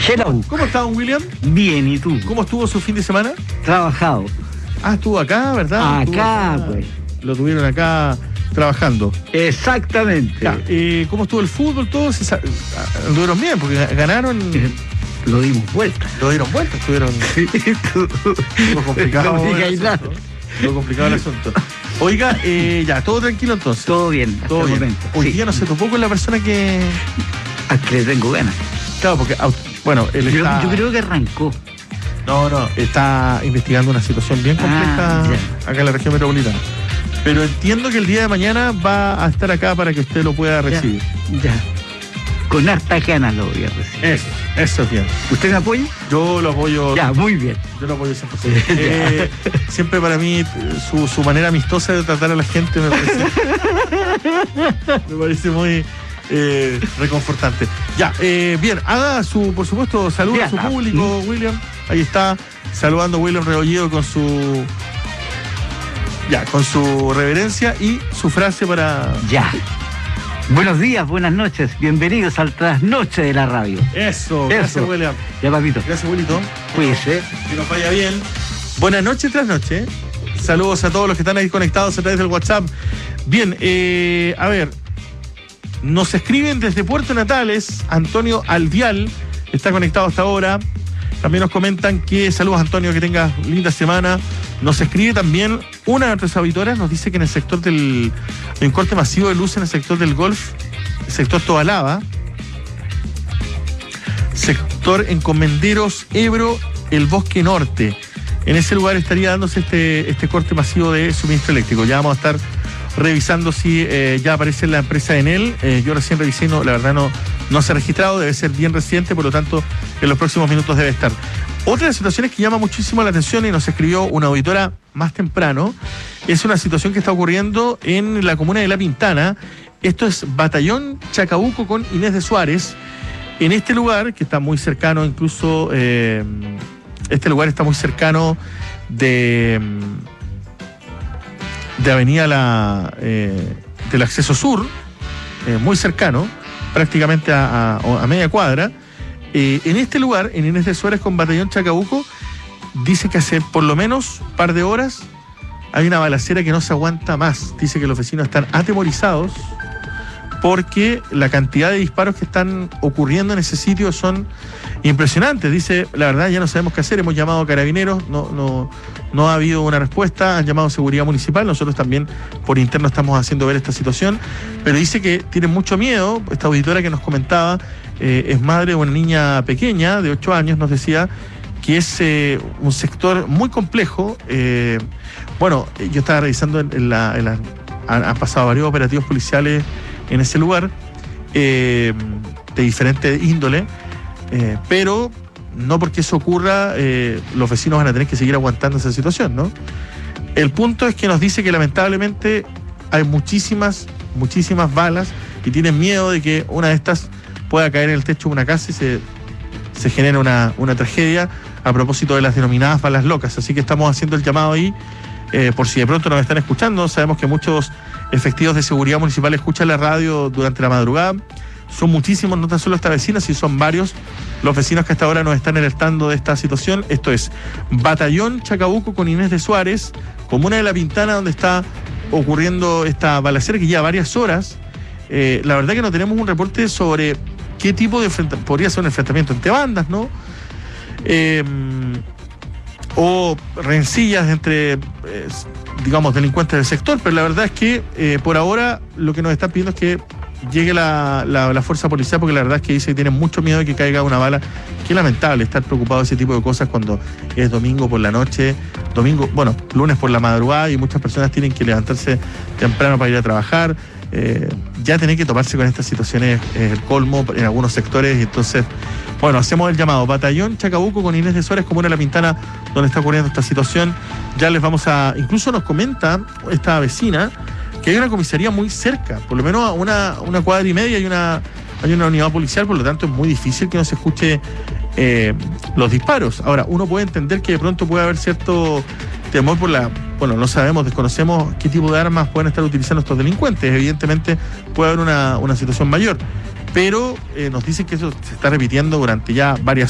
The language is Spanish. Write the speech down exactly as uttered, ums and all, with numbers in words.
Hello. ¿Cómo está, don William? Bien, ¿y tú? ¿Cómo estuvo su fin de semana? Trabajado. Ah, estuvo acá, ¿verdad? Acá, acá, pues. Lo tuvieron acá trabajando. Exactamente. Ya, eh, ¿cómo estuvo el fútbol? Todos se sa- anduvieron bien, porque ganaron. Lo dimos vuelta. Lo dieron vuelta, estuvieron. Lo complicado. No digáis el nada. asunto. Lo complicado el asunto. Oiga, eh, ya, todo tranquilo entonces. Todo bien, hasta Todo el bien. momento. Hoy Sí. día no se topó con la persona que. Al que le tengo ganas. Claro, porque. Bueno, él Yo, está. yo creo que arrancó. No, no, está investigando una situación bien compleja Ah, ya. acá en la región metropolitana. Pero entiendo que el día de mañana va a estar acá para que usted lo pueda recibir. Ya. ya. Con harta ganas lo voy a recibir. Eso, eso es bien. ¿Usted me apoya? Yo lo apoyo. Ya, muy bien. Yo lo apoyo cien por ciento. Eh, siempre para mí su, su manera amistosa de tratar a la gente me parece, me parece muy eh, reconfortante. Ya, eh, bien, haga su, por supuesto, saludo Ya a su está. público, William. Ahí está, saludando a William Rebolledo con su. Ya, con su reverencia y su frase para. Ya. Buenos días, buenas noches. Bienvenidos al trasnoche de la radio. Eso, gracias, Eso. William. Ya, papito. Gracias, Wilito. Cuídese. Que nos vaya bien. Buenas noches tras noche. Saludos a todos los que están ahí conectados a través del WhatsApp. Bien, eh, a ver. Nos escriben desde Puerto Natales. Antonio Alvial está conectado hasta ahora. También nos comentan que saludos, Antonio, que tengas linda semana. Nos escribe también una de nuestras auditoras, nos dice que en el sector del. Hay un corte masivo de luz en el sector del Golf, el sector Tobalaba, sector Encomenderos, Ebro, el Bosque Norte. En ese lugar estaría dándose este, este corte masivo de suministro eléctrico. Ya vamos a estar revisando si eh, ya aparece la empresa Enel. Eh, yo recién revisé, no, la verdad no, no se ha registrado, debe ser bien reciente, por lo tanto en los próximos minutos debe estar. Otra de las situaciones que llama muchísimo la atención y nos escribió una auditora más temprano, es una situación que está ocurriendo en la comuna de La Pintana. Esto es Batallón Chacabuco con Inés de Suárez. En este lugar, que está muy cercano, incluso eh, este lugar está muy cercano de, de Avenida la, eh, del Acceso Sur, eh, muy cercano, prácticamente a, a, a media cuadra. Eh, en este lugar, en Inés de Suárez con Batallón Chacabuco, dice que hace por lo menos un par de horas hay una balacera que no se aguanta más. Dice que los vecinos están atemorizados porque la cantidad de disparos que están ocurriendo en ese sitio son impresionantes. Dice, la verdad ya no sabemos qué hacer, hemos llamado a carabineros, no, no, no ha habido una respuesta, han llamado a seguridad municipal, nosotros también por interno estamos haciendo ver esta situación, pero dice que tienen mucho miedo. Esta auditora que nos comentaba eh, es madre de una niña pequeña de ocho años, nos decía que es eh, un sector muy complejo. Eh, bueno, yo estaba revisando en, en la... En la han, han pasado varios operativos policiales en ese lugar, eh, de diferente índole, eh, pero no porque eso ocurra, eh, los vecinos van a tener que seguir aguantando esa situación, ¿no? El punto es que nos dice que lamentablemente hay muchísimas, muchísimas balas y tienen miedo de que una de estas pueda caer en el techo de una casa y se, se genere una, una tragedia a propósito de las denominadas balas locas. Así que estamos haciendo el llamado ahí, eh, por si de pronto nos están escuchando. Sabemos que muchos efectivos de seguridad municipal escuchan la radio durante la madrugada. Son muchísimos, no tan solo esta vecina, sino son varios los vecinos que hasta ahora nos están alertando de esta situación. Esto es Batallón Chacabuco con Inés de Suárez, comuna de La Pintana, donde está ocurriendo esta balacera que lleva varias horas. Eh, la verdad que no tenemos un reporte sobre qué tipo de enfrentamiento, podría ser un enfrentamiento entre bandas, ¿no? Eh, o rencillas entre, eh, digamos, delincuentes del sector, pero la verdad es que eh, por ahora lo que nos están pidiendo es que llegue la, la, la fuerza policial, porque la verdad es que dice que tienen mucho miedo de que caiga una bala. Qué lamentable estar preocupado de ese tipo de cosas cuando es domingo por la noche, domingo, bueno, lunes por la madrugada, y muchas personas tienen que levantarse temprano para ir a trabajar. Eh, ya tener que toparse con estas situaciones es el colmo en algunos sectores, y entonces, bueno, hacemos el llamado. Batallón Chacabuco con Inés de Suárez, comuna de La Pintana, donde está ocurriendo esta situación. Ya les vamos a... Incluso nos comenta esta vecina que hay una comisaría muy cerca, por lo menos a una, una cuadra y media hay una, hay una unidad policial, por lo tanto es muy difícil que no se escuche eh, los disparos. Ahora, uno puede entender que de pronto puede haber cierto temor por la... Bueno, no sabemos, desconocemos qué tipo de armas pueden estar utilizando estos delincuentes. Evidentemente puede haber una, una situación mayor, pero eh, nos dicen que eso se está repitiendo durante ya varias